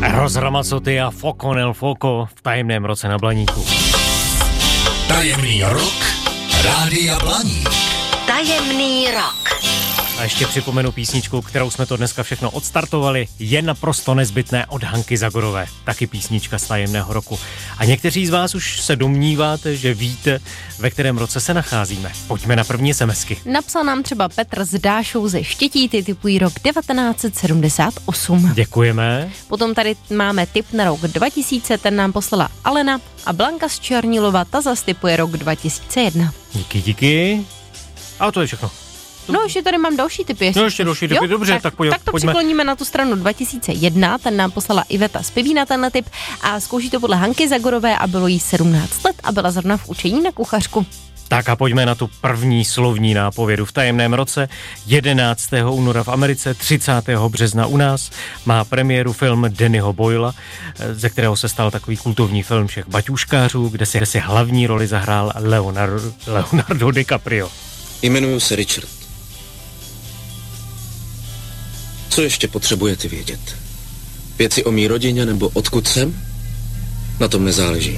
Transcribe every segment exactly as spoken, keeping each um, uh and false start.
Eros Ramazzotti a Foco nel Foco v tajemném roce na Blaníku. Tajemný rok Rádia Blaník. Tajemný rok. A ještě připomenu písničku, kterou jsme to dneska všechno odstartovali, je naprosto nezbytné od Hanky Zagorové. Taky písnička z tajemného roku. A někteří z vás už se domníváte, že víte, ve kterém roce se nacházíme. Pojďme na první SMSky. Napsal nám třeba Petr s Dášou ze Štětíty, typují rok devatenáct set sedmdesát osm. Děkujeme. Potom tady máme tip na rok dva tisíce, ten nám poslala Alena a Blanka z Černilova, ta zas tipuje rok dva tisíce jedna. Díky, díky. A to je všechno. No, ještě tady mám další typy. No, ještě další typy, dobře, tak, tak, pojď, tak to pojďme. přikloníme na tu stranu dva tisíce jedna, ten nám poslala Iveta z Pivína tenhle typ a zkouší to podle Hanky Zagorové a bylo jí sedmnáct let a byla zrovna v učení na kuchařku. Tak a pojďme na tu první slovní nápovědu v tajemném roce. jedenáctého února v Americe, třicátého března u nás má premiéru film Dannyho Boyla, ze kterého se stal takový kultovní film všech baťuškářů, kde si, kde si hlavní roli zahrál Leonardo, Leonardo DiCaprio. Jmenuji se Richard. Co ještě potřebujete vědět? Věci o mý rodině nebo odkud jsem? Na tom nezáleží.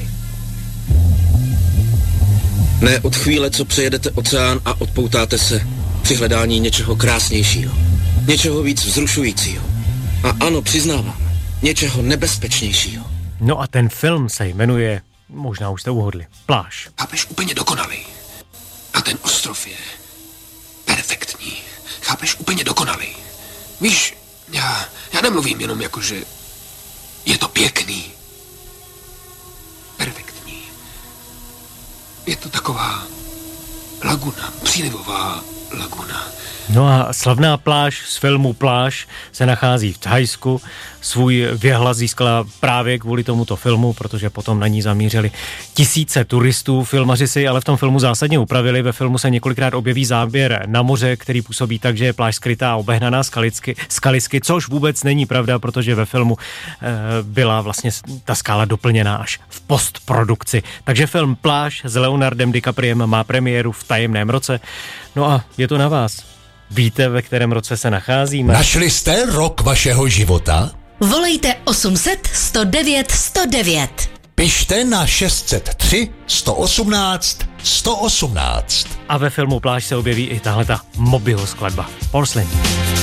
Ne od chvíle, co přejedete oceán a odpoutáte se při hledání něčeho krásnějšího. Něčeho víc vzrušujícího. A ano, přiznávám, něčeho nebezpečnějšího. No a ten film se jmenuje, možná už jste uhodli, Pláž. Chápeš, úplně dokonalý. A ten ostrov je perfektní. Chápeš, úplně dokonalý. Víš, já, já nemluvím jenom jako, že je to pěkný. Perfektní. Je to taková laguna, přílivová laguna. No a slavná pláž z filmu Pláž se nachází v Thajsku. Svůj věhlas získala právě kvůli tomuto filmu, protože potom na ní zamířili tisíce turistů. Filmaři si ale v tom filmu zásadně upravili. Ve filmu se několikrát objeví záběr na moře, který působí tak, že je pláž skrytá a obehnaná skalisky, skalisky, což vůbec není pravda, protože ve filmu e, byla vlastně ta skála doplněná až v postprodukci. Takže film Pláž s Leonardem DiCapriem má premiéru v tajemném roce. No a je to na vás. Víte, ve kterém roce se nacházíme? Našli jste rok vašeho života? Volejte osm set, sto devět, sto devět. Pište na šest set tři, sto osmnáct, sto osmnáct. A ve filmu Pláž se objeví i tahleta Mobyho skladba. Porcelain.